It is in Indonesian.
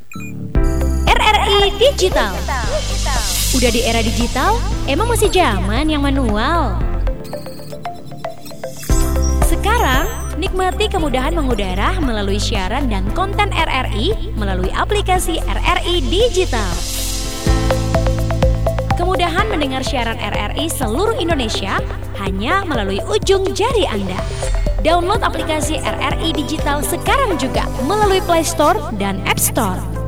RRI Digital. Udah di era digital, emang masih zaman yang manual? Sekarang, nikmati kemudahan mengudara melalui siaran dan konten RRI melalui aplikasi RRI Digital. Kemudahan mendengar siaran RRI seluruh Indonesia hanya melalui ujung jari Anda. Download aplikasi RRI Digital sekarang juga melalui Play Store dan App Store.